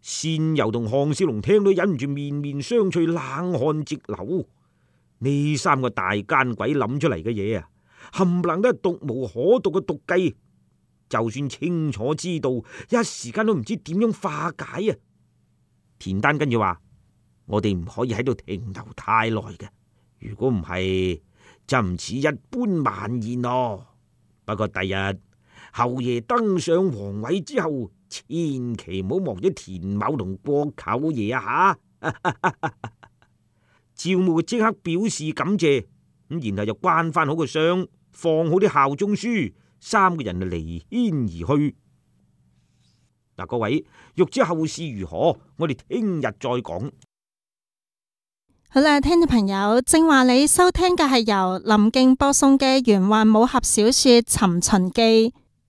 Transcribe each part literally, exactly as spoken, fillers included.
仙游同項少龍聽到忍唔住面面相覷，冷汗直流。呢三個大奸鬼諗出嚟嘅嘢啊，冚唪唥都係毒無可毒嘅毒計。就算清楚知道，一時間都唔知點樣化解啊！田丹跟住話：我哋唔可以喺度停留太耐嘅，如果唔係，就唔似一般晚宴咯。不過第日侯爺登上皇位之後，千祈唔好忘咗田某同郭舅爺啊吓！趙牧即刻表示感謝，咁然後就關翻好個箱，放好啲效忠書，三個人就離軒而去。嗱，各位欲知後事如何，我哋聽日再講。 好啦，聽眾朋友，正話你收聽嘅係由林敬播送嘅玄幻武俠小說《尋秦記》。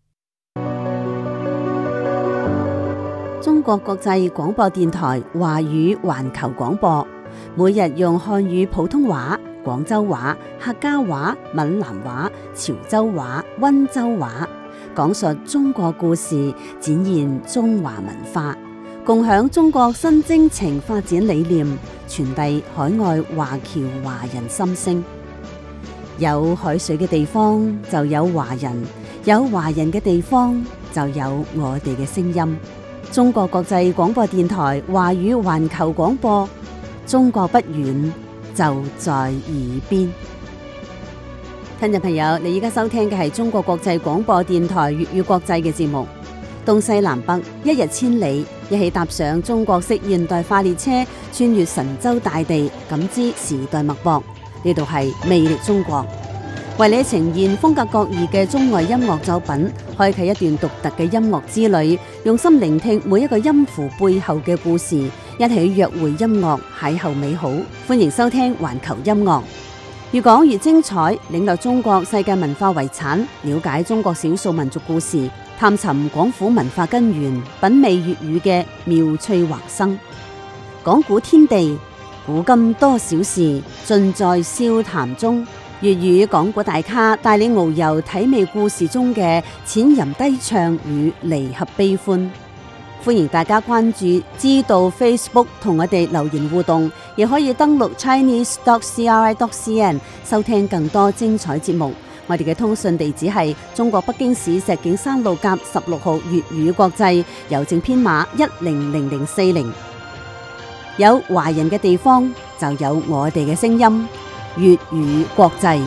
中國國際廣播電台華語環球廣播，每日用漢語普通話、廣州話、客家話、閩南話、潮州話、溫州話，講述中國故事，展現中華文化，共享中國新征程發展理念，傳遞海外華僑華人心聲。有海水嘅地方就有華人，有華人嘅地方就有我哋嘅聲音。中國國際廣播電台華語環球廣播，中國不遠，就在耳邊。聽眾朋友，你而家收聽嘅係中國國際廣播電台粵語國際嘅節目。東西南北，一日千里，一起踏上中國式現代化列車，穿越神州大地，感知時代脈搏。呢度係魅力中國，為你呈現風格各異嘅中外音樂作品，開啟一段獨特嘅音樂之旅，用心聆聽每一個音符背後嘅故事，一起約會音樂，邂逅美好。歡迎收聽環球音樂，越講越精彩，領略中國世界文化遺產，了解中國少數民族故事，探尋廣府文化根源，品味粵語嘅妙趣橫生。講古天地，古今多少事，盡在笑談中。粵語講古大咖帶你遨遊體味故事中嘅淺吟低唱與離合悲歡。歡迎大家關注知道 Facebook 同我哋留言互動，亦可以登錄 chinese dot c r i dot c n 收聽更多精彩節目。我哋嘅通訊地址係中國北京市石景山路甲十六號粵語國際，郵政編碼一零零零四零。有華人嘅地方就有我哋嘅聲音，粵語國際。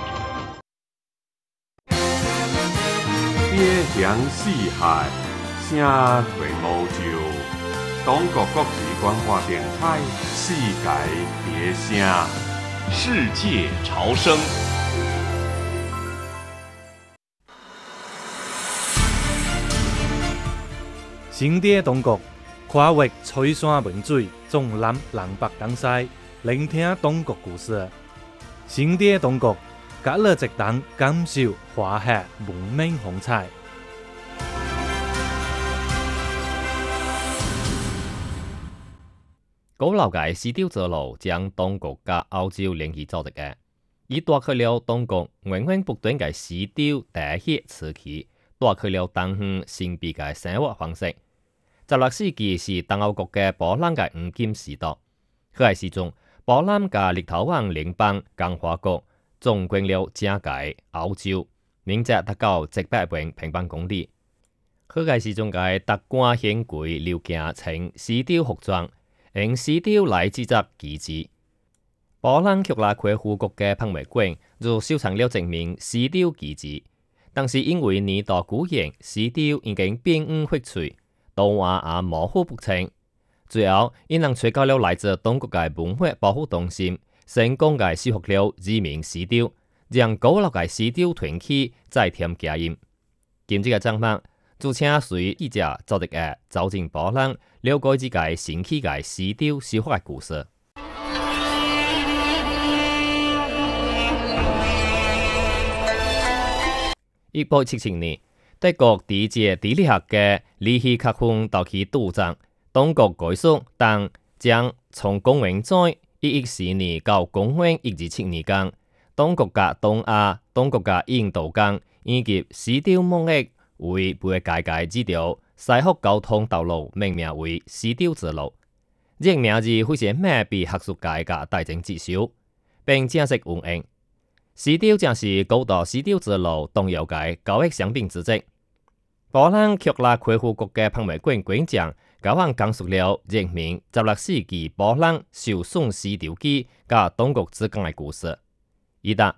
邊疆四海，聲隨歐洲。中國國際廣播電台，世界別聲， 世界潮聲。 新地中國，跨越翠山文水，縱覽南北東西，聆聽中國故事。新地中國，隔了直檔感受華夏文明風采。 古老嘅絲綢之路將中國甲歐洲聯繫做直嘅，以帶去了中國源源不斷嘅絲綢帶血瓷器，帶去了當時神秘嘅生活方式。十六世紀是東歐國嘅波蘭嘅黃金時代，佢係時中波蘭嘅立陶宛聯邦共和國縱觀了整個歐洲，面積達到一百萬平方公里。佢係時中嘅達官顯貴流行穿絲綢服裝，用絲綢來製作旗幟。波蘭卻來開護國嘅博物館就收藏了證明絲綢旗幟，但是因為年代久遠，絲綢已經變污毀碎，圖案也模糊不清。最後，因能找到了來自中國嘅文化保護中心，成功嘅收復了知名絲綢，讓古老嘅絲綢團體再添加音。今日嘅節目就請隨記者周迪嘅走進波蘭，了解這個神奇嘅絲綢修復嘅故事。一八七七年，德國第一屆地理學家李希克夫到其主張，中國概述當將從公元在一一四年到公元一二七年間，中國甲東亞、中國甲印度間以及絲綢貿易為背界界之條西福交通道路命名为石雕之路。这个名字非常咩被学术界嘅大正接受，并正式运营。石雕正是高度石雕之路动摇嘅交易商品之一。波兰克拉开户国嘅博物馆馆长交往讲述了人民十六世纪波兰受损石雕机甲当局之间嘅故事。伊答。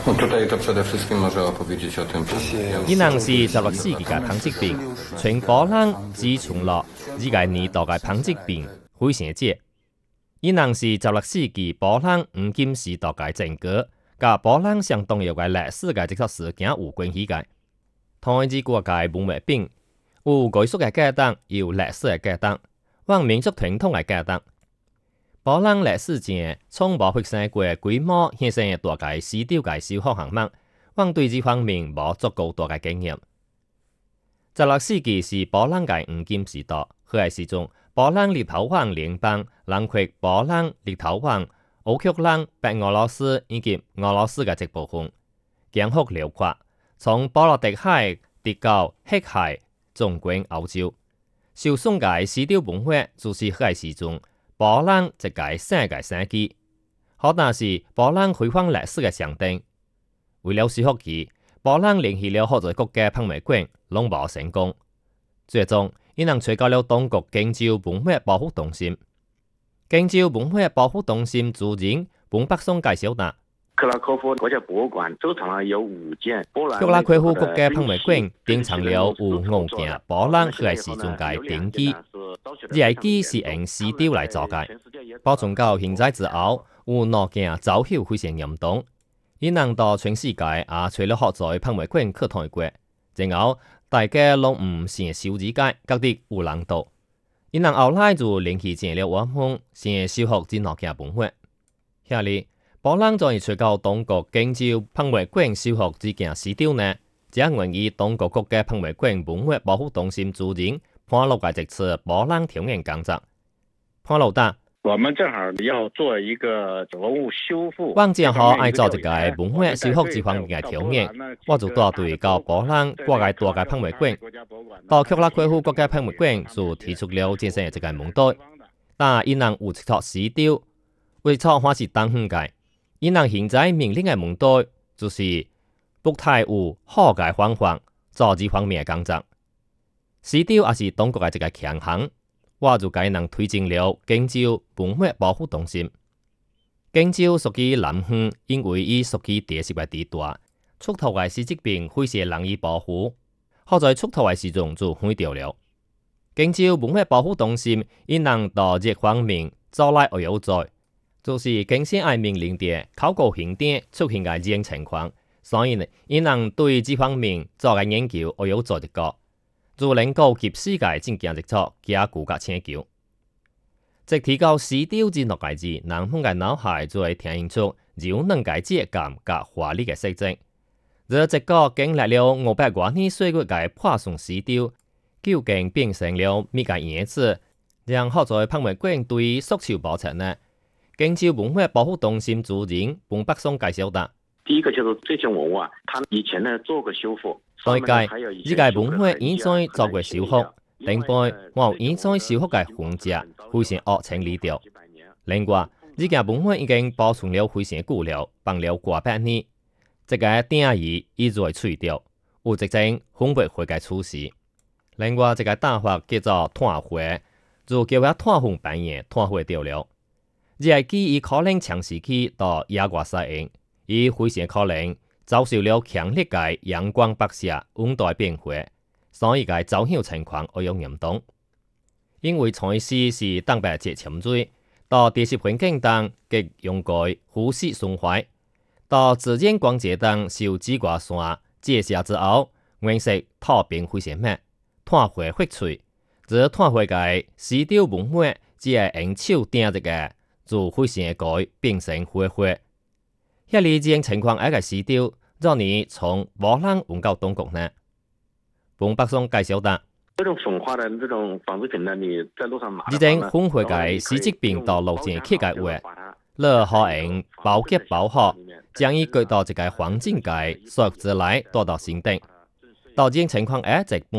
伊能是十六世紀嘅疱疾病，全波蘭只存落呢個年代嘅疱疾病非常少。伊能是十六世紀波蘭黃金時代嘅政局，甲波蘭相當有嘅歷史嘅這個事件有關係嘅。同治國嘅文物品有藝術嘅價值，有歷史嘅價值，或民族傳統嘅價值。波蘭歷史前從無發生過規模現成嘅大概石雕嘅修復項目，我對這方面無足夠大嘅經驗。十六世紀是波蘭嘅黃金時代，佢係時中波蘭立陶宛聯邦囊括波蘭、立陶宛、烏克蘭、白俄羅斯以及俄羅斯嘅一部分，疆域遼闊，從波羅的海直到黑海，縱觀歐洲。受損嘅石雕文化就是佢係時中。波蘭一個新嘅世紀，可能是波蘭開放歷史嘅上定。為了修復佢，波蘭聯繫了好多國嘅博物館，攏無成功。最終，伊能找到了當局經州文化保護中心。經州文化保護中心主任本北松介紹啦。 克拉科夫國家博物館收藏了有五件波蘭。 克拉科夫國家博物館典藏了有五件波蘭佢係時中嘅典機。呢個機是用石雕來做嘅，保存到現在之後，有兩件走秀非常嚴重。伊能到全世界也除了學在博物館去睇過，然後大家攏唔成收集嘅，各地有難度。伊能後來就聯繫建了我們先修復這兩件文化。下嚟，波蘭終於找到當局經州博物館修復這件石雕呢，這源於當局國家博物館文化保護中心主任。潘老嘅這次波蘭調研工作，潘老答： 我們正好要做一個文物修復。 我正好愛做一個文化修復這方面嘅調研，我就帶隊到波蘭各個大嘅博物館，到克拉科夫國家博物館就提出了這些這個問題。但伊能有一套石雕，為錯還是當遠嘅，伊能現在面臨嘅問題就是不太有好嘅方法做這方面嘅工作。石雕也是當局嘅一個強項，我就解能推薦了經州文化保護中心。經州屬於南方，因為伊屬於地勢嘅地帶，出土嘅石質病非常難以保護，好在出土嘅時鐘就毀掉了。經州文化保護中心伊能到這方面做來學有在，就是經先愛命令嘅考古現典出現嘅這種情況，所以呢，伊能對這方面做嘅研究學有在一個。就能夠及世界正經直錯加固甲請求，即提高石雕之落界字，南方嘅腦海就會體現出柔軟嘅質感甲華麗嘅色澤。這一個經歷了五百多年歲月嘅破損石雕，究竟變成了乜嘅樣子？讓學在博物館對訴求保存呢？經州文化保護中心主任本北松介紹的。 第一個就是這件文物啊，它以前呢做過修復。 再介，呢個文化現在做過修復，另外我有現在修復嘅痕跡非常惡清理掉。另外，呢件文化已經保存了非常久了，放了過百年，這個定義已在除掉，有一種分別會嘅趨勢。另外，這個打法叫做炭灰，就叫佢炭紅扮演炭灰掉了。呢個基於可能長時期到野外使用，伊非常可能遭受了強烈嘅陽光輻射、溫度變化，所以嘅走秀情況會有嚴重。因為採石是蛋白質潛水，到地質環境中極容易腐蝕損壞，到自然光線中受紫外線折射之後，顏色突變非常慢，炭灰發脆。這炭灰嘅石雕文化只係用手點一個，就非常改變成灰灰。遐哩這種情況下嘅石雕，讓你從波蘭運到當局呢？本北松介紹的。 這種粉化的這種紡織品呢，你在路上買。 呢種粉化嘅石質品到路線去嘅話，樂可用包結包好，將伊舉到一個環境嘅塑之內，帶到心頂。到這種情況下，一般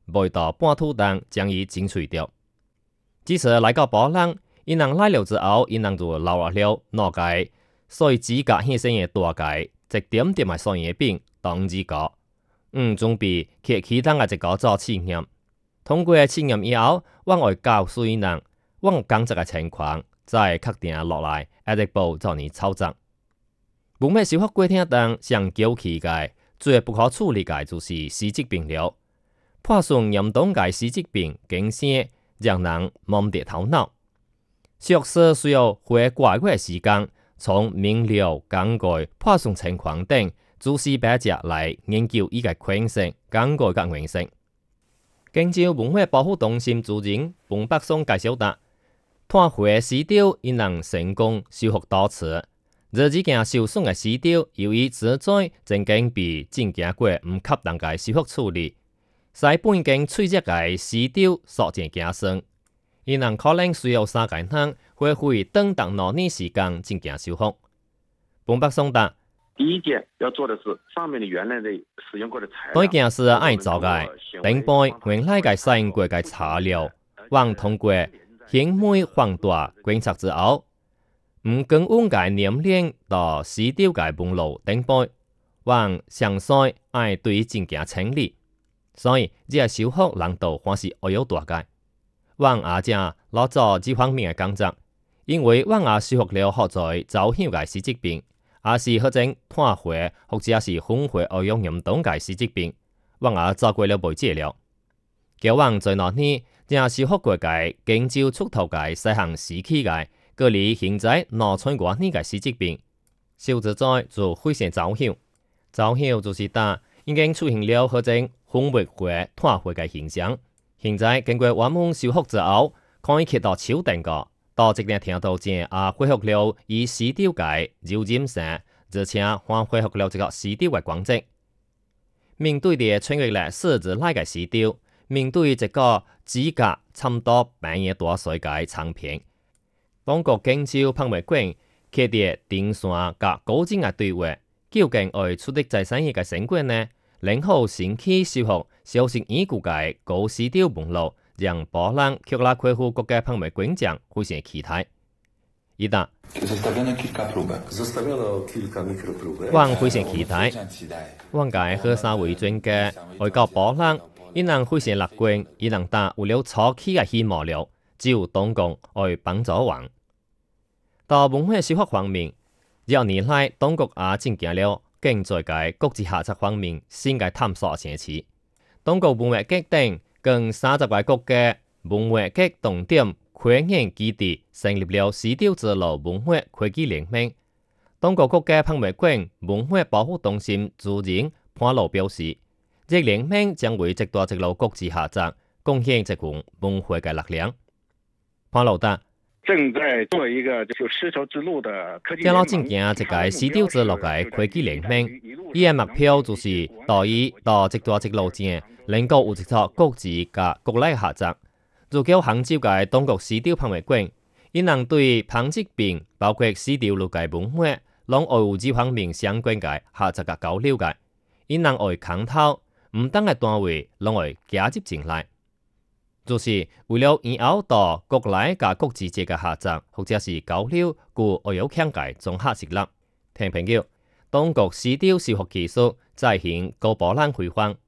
未到半途中將伊剪除掉。只是來到波蘭，伊人來了之後，伊人就留落了那個所指甲顯生嘅大個，一點點嘅酸嘢餅當指甲，嗯，準備去其他嘅一個做試驗。通過試驗以後，我會告訴伊人，我講這個情況，再確定落來，一直步做你操作。文物修復過程中上究其嘅最不可處理嘅就是屍質病了。破損嚴重嘅屍質病，經先讓人懵跌頭腦。學士需要花寡個時間，從明了講解破損情況等，諸事百隻來研究伊個可能性、講解個原性。根據文化保護中心主任彭北松介紹達，炭灰屍雕已能成功修復多次。這幾件受損嘅屍雕，由於自在曾經被正經過唔恰當嘅修復處理，使本經脆弱嘅屍雕逐漸加深。伊能可能需要三個月恢復等等多年時間正經修復。彭北松達， 第一件要做的是上面的原來的使用過的材料。 第一件是愛做嘅，頂背原來嘅使用過嘅材料，往通過顯微放大觀察之後，唔更換嘅年齡到屍雕嘅紋路頂背，往詳細愛對於正經清理，所以這個修復難度還是會有大嘅。往阿正攞做這方面嘅工作，因為往阿修復了學在走向嘅屍質病，也是或者炭灰或者是粉灰而用嚴重嘅屍質病，往阿照顧了未治療。交往在那年，正修復過嘅經照出頭嘅細項時期嘅，隔離現在腦村外呢嘅屍質病，小自在就非常走向，走向就是打已經出現了或者粉末灰、炭灰嘅現象。現在經過我們修復之後，可以看到超定個，到這個程度正啊恢復了以屍雕嘅柔軟性，而且還恢復了這個屍雕嘅光澤。面對嘅穿越嚟獅子拉嘅屍雕，面對這個指甲差唔多半夜多歲嘅長片，當局經照潘美娟佢哋定算甲高精嘅對話，究竟會出的在生意嘅成果呢？零後先期修復小型已故嘅高屍雕紋路，讓波蘭卻拉恢復國家潘美娟獎非常期待。伊達，我非常期待，我嘅河沙為準嘅外交波蘭，伊能非常樂觀，伊能達有了初期嘅希望了，只有當局會幫助我。到文化修復方面，這年來當局也進行了經在嘅國際合作方面新嘅探索城市，當局文化局等更三十個國家文化局重點科研基地成立了屍雕之路文化科技聯盟。當局國家潘美娟文化保護中心主任潘路表示，這聯盟將會直達直路國際合作，貢獻這項文化嘅力量。潘路達。 正在做一個就絲綢之路的科技聯盟。正進行這個屍雕之路嘅科技聯盟，伊嘅目標就是到伊到直達直路間能夠有一個國際甲國內合作。如果杭州嘅當局屍雕潘美娟，伊能對潘疾病包括屍雕路嘅文化，攏會有這方面相關嘅合作嘅交流嘅，伊能會探討唔同嘅單位攏會加入進來。就是為了以後到國內甲國際間嘅合作，或者是交流，故會有強嘅綜合實力。聽朋友，當局屍雕修復技術再現高波蘭輝煌。